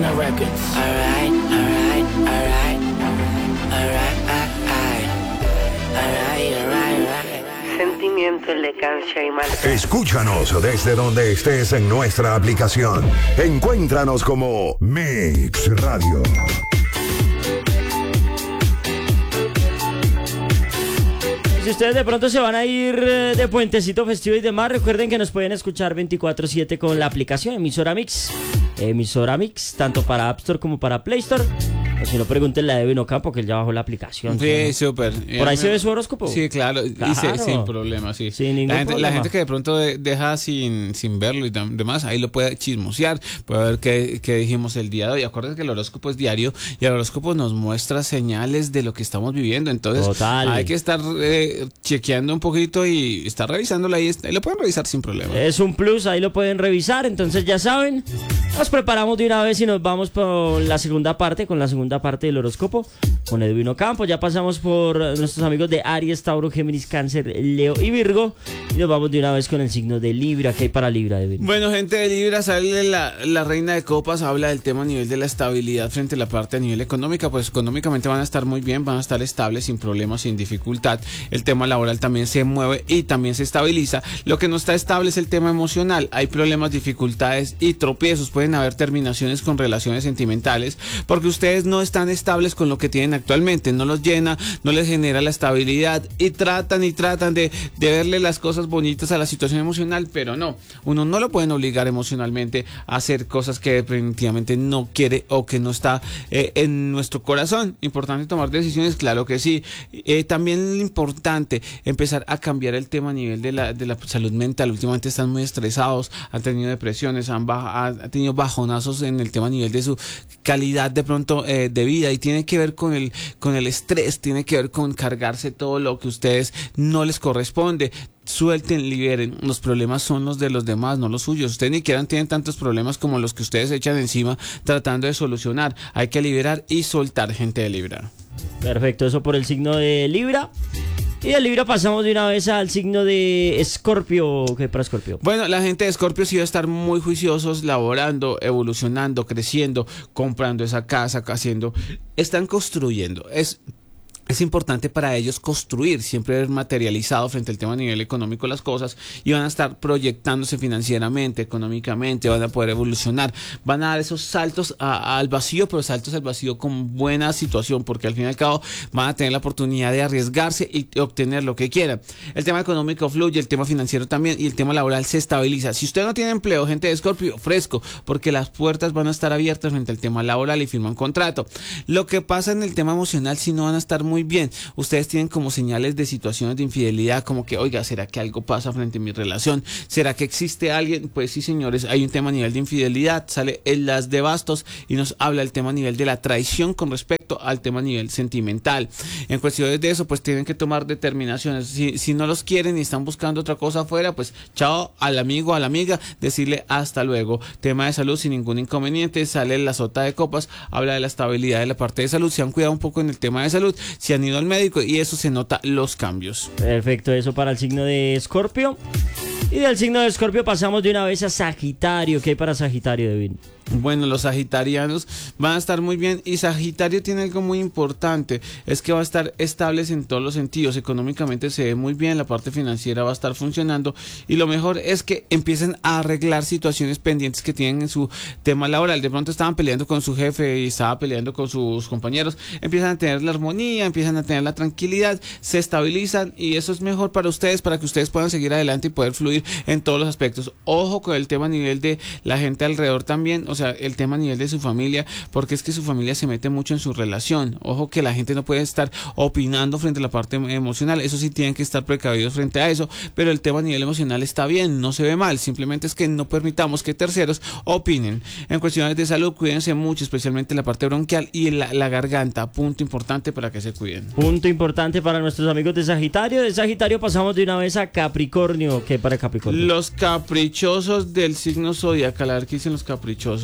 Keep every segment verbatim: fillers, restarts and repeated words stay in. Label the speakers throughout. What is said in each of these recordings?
Speaker 1: Latina Records. Alright, alright, alright, alright, alright, alright, alright.
Speaker 2: Sentimientos de cancha y mal.
Speaker 3: Escúchanos desde donde estés en nuestra aplicación. Encuéntranos como Mix Radio.
Speaker 4: Si ustedes de pronto se van a ir de puentecito festivo y demás, recuerden que nos pueden escuchar veinticuatro siete con la aplicación Emisora Mix. Emisora Mix, tanto para App Store como para Play Store. O si no, pregúntenle a Edwin Ocampo, que él ya bajó la aplicación.
Speaker 5: Sí, súper.
Speaker 4: ¿Por ahí se ve su horóscopo?
Speaker 5: Sí, claro,
Speaker 4: claro.
Speaker 5: Y se, sin problema, sí.
Speaker 4: Sin ningún
Speaker 5: la, gente,
Speaker 4: problema.
Speaker 5: la gente que de pronto de, deja sin, sin verlo y demás, ahí lo puede chismosear, puede ver qué, qué dijimos el día de hoy. Acuérdense que el horóscopo es diario y el horóscopo nos muestra señales de lo que estamos viviendo. Entonces,
Speaker 4: Total.
Speaker 5: hay que estar eh, chequeando un poquito y estar revisándolo ahí. Ahí lo pueden revisar sin problema.
Speaker 4: Es un plus, ahí lo pueden revisar. Entonces ya saben, nos preparamos de una vez y nos vamos por la segunda parte, con la segunda parte del horóscopo con Edwin Ocampo. Ya pasamos por nuestros amigos de Aries, Tauro, Géminis, Cáncer, Leo y Virgo, y nos vamos de una vez con el signo de Libra. ¿Qué hay para Libra, Edwin?
Speaker 5: Bueno, gente de Libra, sale la, la reina de copas, habla del tema a nivel de la estabilidad frente a la parte a nivel económica. Pues económicamente van a estar muy bien, van a estar estables, sin problemas, sin dificultad. El tema laboral también se mueve y también se estabiliza. Lo que no está estable es el tema emocional. Hay problemas, dificultades y tropiezos. Pueden haber terminaciones con relaciones sentimentales porque ustedes no están estables con lo que tienen actualmente, no los llena, no les genera la estabilidad y tratan y tratan de, de verle las cosas bonitas a la situación emocional, pero no, uno no lo pueden obligar emocionalmente a hacer cosas que definitivamente no quiere o que no está eh, en nuestro corazón. Importante tomar decisiones, claro que sí. Eh, también importante empezar a cambiar el tema a nivel de la, de la salud mental. Últimamente están muy estresados, han tenido depresiones, han, baja, han tenido bajonazos en el tema a nivel de su calidad de pronto eh, de vida, y tiene que ver con el, con el estrés, tiene que ver con cargarse todo lo que a ustedes no les corresponde. Suelten, liberen. Los problemas son los de los demás, no los suyos. Ustedes ni siquiera tienen tantos problemas como los que ustedes echan encima tratando de solucionar. Hay que liberar y soltar, gente de Libra.
Speaker 4: Perfecto, eso por el signo de Libra. Y de Libra pasamos de una vez al signo de Escorpio. ¿Qué hay para Escorpio?
Speaker 5: Bueno, la gente de Escorpio sí va a estar muy juiciosos, laborando, evolucionando, creciendo, comprando esa casa, haciendo, están construyendo. Es Es importante para ellos construir, siempre ver materializado frente al tema a nivel económico las cosas, y van a estar proyectándose financieramente, económicamente, van a poder evolucionar, van a dar esos saltos a, al vacío, pero saltos al vacío con buena situación, porque al fin y al cabo van a tener la oportunidad de arriesgarse y obtener lo que quieran. El tema económico fluye, el tema financiero también, y el tema laboral se estabiliza. Si usted no tiene empleo, gente de Escorpio, fresco, porque las puertas van a estar abiertas frente al tema laboral y firman contrato. Lo que pasa en el tema emocional, si no van a estar muy bien. Ustedes tienen como señales de situaciones de infidelidad, como que, oiga, ¿será que algo pasa frente a mi relación? ¿Será que existe alguien? Pues sí, señores, hay un tema a nivel de infidelidad. Sale el as de bastos y nos habla el tema a nivel de la traición con respecto al tema a nivel sentimental. En cuestiones de eso, pues tienen que tomar determinaciones. Si, si no los quieren y están buscando otra cosa afuera, pues chao al amigo, a la amiga, decirle hasta luego. Tema de salud, sin ningún inconveniente. Sale la sota de copas, habla de la estabilidad de la parte de salud. Se han cuidado un poco en el tema de salud, se han ido al médico, y eso se nota los cambios.
Speaker 4: Perfecto, eso para el signo de Escorpio. Y del signo de Escorpio pasamos de una vez a Sagitario. ¿Qué hay para Sagitario, Devin?
Speaker 5: Bueno, los sagitarianos van a estar muy bien, y Sagitario tiene algo muy importante, es que va a estar estables en todos los sentidos. Económicamente se ve muy bien, la parte financiera va a estar funcionando, y lo mejor es que empiecen a arreglar situaciones pendientes que tienen en su tema laboral. De pronto estaban peleando con su jefe y estaba peleando con sus compañeros, empiezan a tener la armonía, empiezan a tener la tranquilidad, se estabilizan, y eso es mejor para ustedes, para que ustedes puedan seguir adelante y poder fluir en todos los aspectos. Ojo con el tema a nivel de la gente alrededor también, o sea, el tema a nivel de su familia, porque es que su familia se mete mucho en su relación. Ojo que la gente no puede estar opinando frente a la parte emocional, eso sí tienen que estar precavidos frente a eso, pero el tema a nivel emocional está bien, no se ve mal, simplemente es que no permitamos que terceros opinen. En cuestiones de salud, cuídense mucho, especialmente la parte bronquial y la, la garganta, punto importante para que se cuiden.
Speaker 4: Punto importante para nuestros amigos de Sagitario. De Sagitario pasamos de una vez a Capricornio. ¿Qué hay para Capricornio?
Speaker 5: Los caprichosos del signo zodiacal, a ver qué dicen los caprichosos.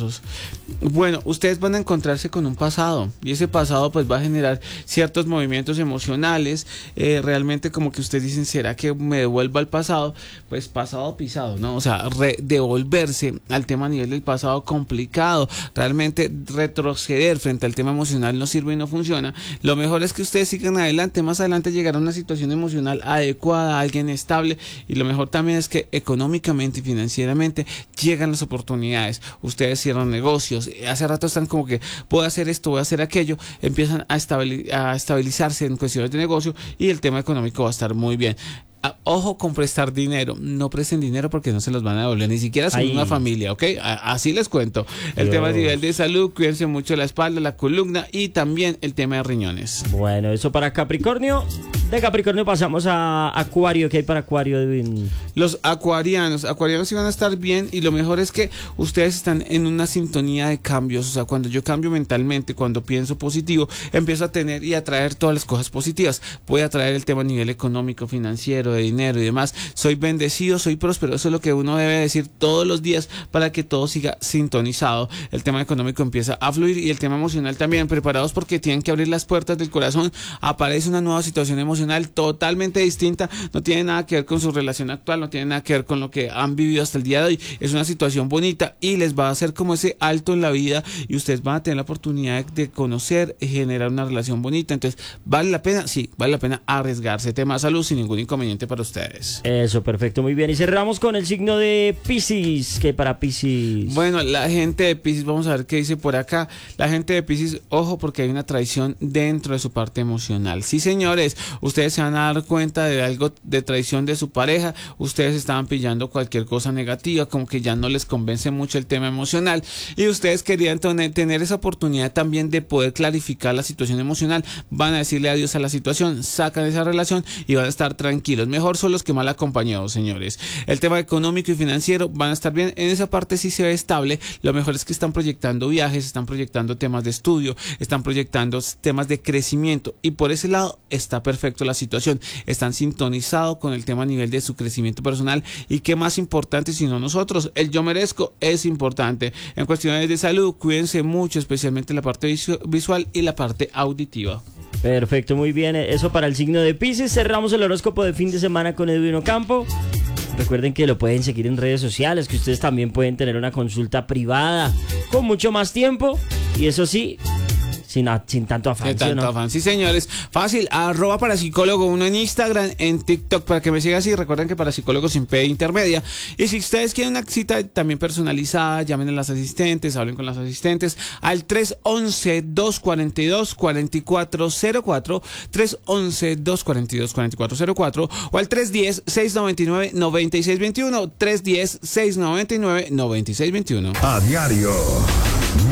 Speaker 5: ansiosos. Bueno, ustedes van a encontrarse con un pasado y ese pasado pues va a generar ciertos movimientos emocionales, eh, realmente como que ustedes dicen, ¿será que me devuelvo al pasado? Pues pasado pisado, ¿no? O sea, re- devolverse al tema a nivel del pasado complicado, realmente retroceder frente al tema emocional no sirve y no funciona. Lo mejor es que ustedes sigan adelante, más adelante llegará una situación emocional adecuada, alguien estable, y lo mejor también es que económicamente y financieramente llegan las oportunidades, ustedes cierran negocios, hace rato están como que puedo hacer esto, voy a hacer aquello, empiezan a, estabili- a estabilizarse en cuestiones de negocio y el tema económico va a estar muy bien. Ah, ojo con prestar dinero, no presten dinero porque no se los van a devolver, ni siquiera son
Speaker 4: Ay.
Speaker 5: una familia, ¿ok? A- así les cuento. El
Speaker 4: Dios.
Speaker 5: tema a nivel de salud, cuídense mucho la espalda, la columna y también el tema de riñones.
Speaker 4: Bueno, eso para Capricornio. De Capricornio pasamos a Acuario. ¿Qué hay para Acuario, Edwin?
Speaker 5: Los acuarianos, acuarianos sí van a estar bien y lo mejor es que ustedes están en una sintonía de cambios, o sea, cuando yo cambio mentalmente, cuando pienso positivo, empiezo a tener y atraer todas las cosas positivas. Voy a atraer el tema a nivel económico, financiero, de dinero y demás. Soy bendecido, soy próspero, eso es lo que uno debe decir todos los días para que todo siga sintonizado. El tema económico empieza a fluir y el tema emocional también, preparados porque tienen que abrir las puertas del corazón, aparece una nueva situación emocional totalmente distinta, no tiene nada que ver con su relación actual, no tiene nada que ver con lo que han vivido hasta el día de hoy, es una situación bonita y les va a hacer como ese alto en la vida y ustedes van a tener la oportunidad de conocer y generar una relación bonita, entonces ¿vale la pena? Sí, vale la pena arriesgarse. Tema de salud sin ningún inconveniente para ustedes.
Speaker 4: Eso, perfecto, muy bien. Y cerramos con el signo de Piscis. ¿Qué hay para Piscis?
Speaker 5: Bueno, la gente de Piscis, vamos a ver qué dice por acá. La gente de Piscis, ojo, porque hay una traición dentro de su parte emocional. Sí, señores, ustedes se van a dar cuenta de algo de traición de su pareja. Ustedes estaban pillando cualquier cosa negativa, como que ya no les convence mucho el tema emocional. Y ustedes querían tener, tener esa oportunidad también de poder clarificar la situación emocional. Van a decirle adiós a la situación, sacan esa relación y van a estar tranquilos. Mejor son los que mal acompañados, señores. El tema económico y financiero van a estar bien. En esa parte sí se ve estable. Lo mejor es que están proyectando viajes, están proyectando temas de estudio, están proyectando temas de crecimiento y por ese lado está perfecto la situación. Están sintonizados con el tema a nivel de su crecimiento personal y qué más importante sino nosotros. El yo merezco es importante. En cuestiones de salud, cuídense mucho, especialmente la parte visu- visual y la parte auditiva.
Speaker 4: Perfecto, muy bien. Eso para el signo de Piscis. Cerramos el horóscopo de fin de semana con Edwin Ocampo. Recuerden que lo pueden seguir en redes sociales, que ustedes también pueden tener una consulta privada con mucho más tiempo. Y eso sí, sin, a- sin tanto afán.
Speaker 5: De
Speaker 4: ¿sí o
Speaker 5: tanto
Speaker 4: no?
Speaker 5: afán. Sí, señores. Fácil. Arroba parapsicólogo uno en Instagram, en TikTok, para que me sigan así. Recuerden que parapsicólogo sin P intermedia. Y si ustedes quieren una cita también personalizada, llamen a las asistentes, hablen con las asistentes al tres once, dos cuarenta y dos, cuarenta y cuatro cero cuatro, tres once, dos cuarenta y dos, cuarenta y cuatro cero cuatro o al tres diez, seis noventa y nueve, noventa y seis veintiuno, tres diez, seis noventa y nueve, noventa y seis veintiuno.
Speaker 3: A diario.